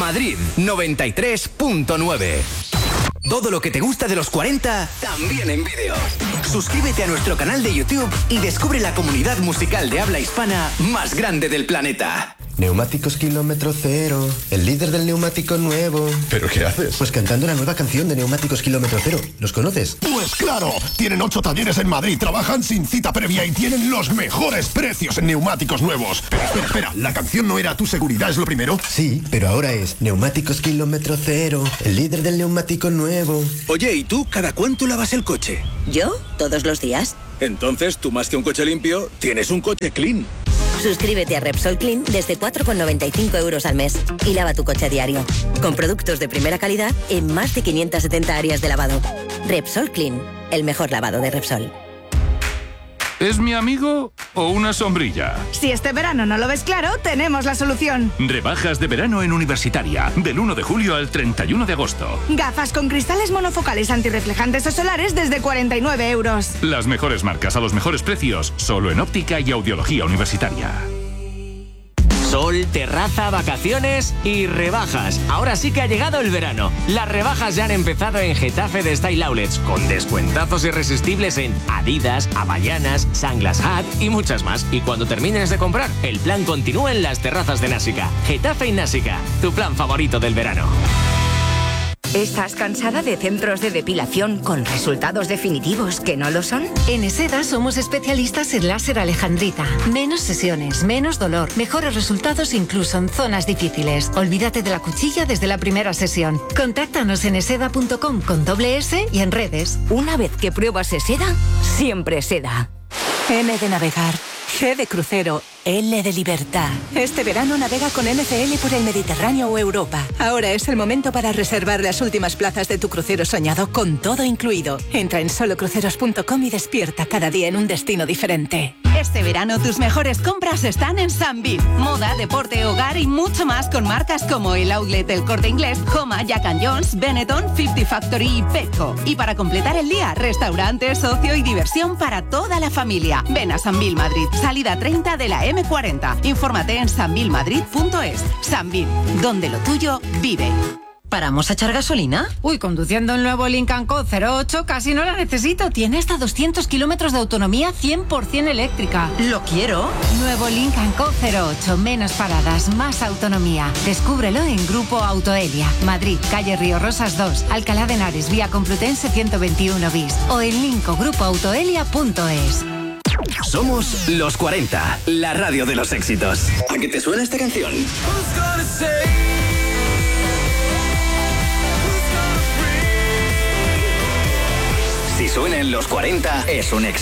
Madrid 93.9. Todo lo que te gusta de los 40, también en vídeo. Suscríbete a nuestro canal de YouTube y descubre la comunidad musical de habla hispana más grande del planeta. Neumáticos Kilómetro Cero, el líder del neumático nuevo. ¿Pero qué haces? Pues cantando una nueva canción de Neumáticos Kilómetro Cero. ¿Los conoces? Pues claro, tienen 8 talleres en Madrid, trabajan sin cita previa y tienen los mejores precios en neumáticos nuevos. Pero espera, ¿la canción no era Tu seguridad es lo primero? Sí, pero ahora es Neumáticos Kilómetro Cero, el líder del neumático nuevo. Oye, ¿y tú cada cuánto lavas el coche? ¿Yo? Todos los días. Entonces, tú más que un coche limpio, tienes un coche clean. Suscríbete a Repsol Clean desde 4,95 € al mes y lava tu coche a diario. Con productos de primera calidad en más de 570 áreas de lavado. Repsol Clean, el mejor lavado de Repsol. ¿Es mi amigo o una sombrilla? Si este verano no lo ves claro, tenemos la solución. Rebajas de verano en Universitaria, del 1 de julio al 31 de agosto. Gafas con cristales monofocales antirreflejantes o solares desde 49 €. Las mejores marcas a los mejores precios, solo en óptica y audiología universitaria. Sol, terraza, vacaciones y rebajas. Ahora sí que ha llegado el verano. Las rebajas ya han empezado en Getafe de Style Outlets, con descuentazos irresistibles en Adidas, Havaianas, Sunglass Hut y muchas más. Y cuando termines de comprar, el plan continúa en las terrazas de Násica. Getafe y Násica, tu plan favorito del verano. ¿Estás cansada de centros de depilación con resultados definitivos que no lo son? En Eseda somos especialistas en láser alejandrita. Menos sesiones, menos dolor, mejores resultados incluso en zonas difíciles. Olvídate de la cuchilla desde la primera sesión. Contáctanos en eseda.com con doble S y en redes. Una vez que pruebas Eseda, siempre Eseda. N de navegar, G de crucero, L de libertad. Este verano navega con NCL por el Mediterráneo o Europa. Ahora es el momento para reservar las últimas plazas de tu crucero soñado con todo incluido. Entra en solocruceros.com y despierta cada día en un destino diferente. Este verano tus mejores compras están en Sambil. Moda, deporte, hogar y mucho más con marcas como el Outlet El Corte Inglés, Homa, Jack & Jones, Benetton, 50 Factory y Petco. Y para completar el día, restaurantes, ocio y diversión para toda la familia. Ven a Sambil Madrid, salida 30 de la M40. Infórmate en sambilmadrid.es. Sambil, donde lo tuyo vive. ¿Paramos a echar gasolina? Uy, conduciendo el nuevo Lincoln Co. 08 casi no la necesito. Tiene hasta 200 kilómetros de autonomía 100% eléctrica. Lo quiero. Nuevo Lincoln Co. 08. Menos paradas, más autonomía. Descúbrelo en Grupo Autoelia. Madrid, calle Río Rosas 2. Alcalá de Henares, vía Complutense 121 bis. O en lincogrupoautoelia.es. Somos Los 40, la radio de los éxitos. ¿A qué te suena esta canción? Si suena en Los 40, es un éxito.